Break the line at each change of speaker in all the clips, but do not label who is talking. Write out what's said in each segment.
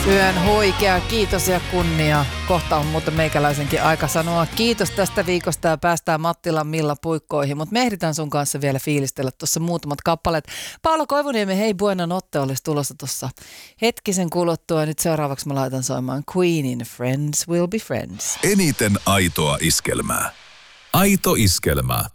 Yön huikea kiitos ja kunnia. Kohta on muuten meikäläisenkin aika sanoa kiitos tästä viikosta ja päästään Mattilan Milla puikkoihin. Mutta me ehditään sun kanssa vielä fiilistellä tuossa muutamat kappaleet. Paula Koivuniemi, hei Buena Notte olisi tulossa tuossa hetkisen kuluttua. Ja nyt seuraavaksi mä laitan soimaan Queenin Friends Will Be Friends.
Eniten aitoa iskelmää. Aito iskelmää.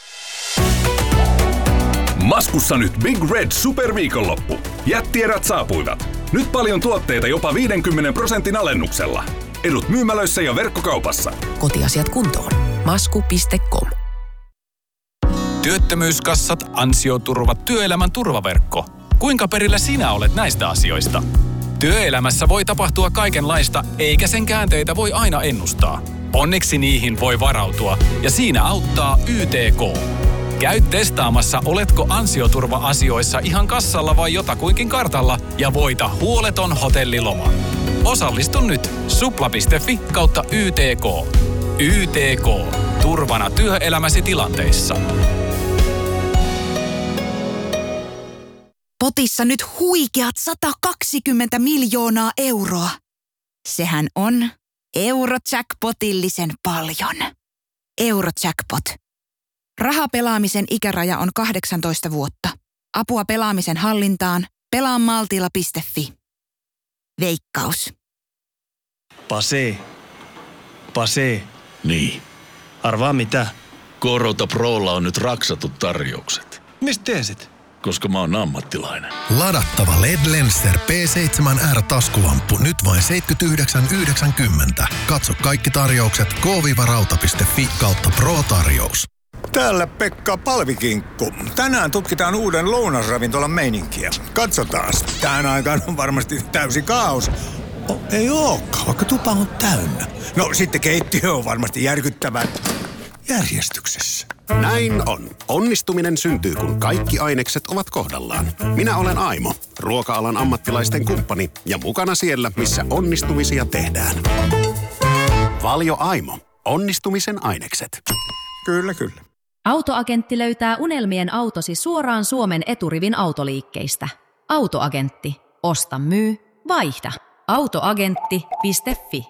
Maskussa nyt Big Red Superviikonloppu. Jättierät saapuivat. Nyt paljon tuotteita jopa 50% alennuksella. Edut myymälöissä ja verkkokaupassa.
Kotiasiat kuntoon. Masku.com.
Työttömyyskassat, ansioturvat, työelämän turvaverkko. Kuinka perillä sinä olet näistä asioista? Työelämässä voi tapahtua kaikenlaista, eikä sen käänteitä voi aina ennustaa. Onneksi niihin voi varautua, ja siinä auttaa YTK. Käy testaamassa, oletko ansioturva-asioissa ihan kassalla vai jotakuinkin kartalla ja voita huoleton hotelliloma. Osallistu nyt supla.fi/YTK. YTK. Turvana työelämäsi tilanteissa.
Potissa nyt huikeat 120 miljoonaa euroa. Sehän on Eurojackpotillisen paljon. Eurojackpot. Rahapelaamisen ikäraja on 18 vuotta. Apua pelaamisen hallintaan. Pelaamaltilla.fi. Veikkaus.
Pase.
Niin.
Arvaa mitä?
Korota Prolla on nyt raksatut tarjoukset.
Mistä tiesit?
Koska mä oon ammattilainen.
Ladattava LED-Lenser P7R-taskulamppu nyt vain 79,90. Katso kaikki tarjoukset k-rauta.fi/Pro-tarjous.
Täällä Pekka Palvikinkku. Tänään tutkitaan uuden lounasravintolan meininkiä. Katsotaas. Tähän aikaan on varmasti täysi kaos. Ei ookaan, vaikka tupa on täynnä. No sitten keittiö on varmasti järkyttävän järjestyksessä.
Näin on. Onnistuminen syntyy, kun kaikki ainekset ovat kohdallaan. Minä olen Aimo, ruoka-alan ammattilaisten kumppani ja mukana siellä, missä onnistumisia tehdään. Valio Aimo. Onnistumisen ainekset.
Kyllä.
Autoagentti löytää unelmien autosi suoraan Suomen eturivin autoliikkeistä. Autoagentti. Osta, myy, vaihda. Autoagentti.fi.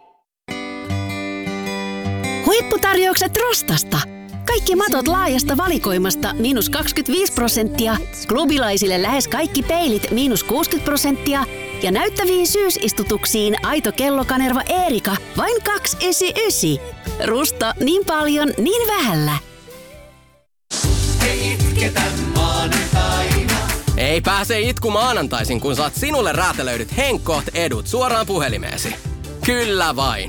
Huipputarjoukset Rostasta. Kaikki matot laajasta valikoimasta -25%, klubilaisille lähes kaikki peilit -60% ja näyttäviin syysistutuksiin aito kellokanerva Eerika vain 299. Rusta niin paljon, niin vähällä.
Ei pääse itku maanantaisin, kun saat sinulle räätälöidyt Henkkoht edut suoraan puhelimeesi. Kyllä vain.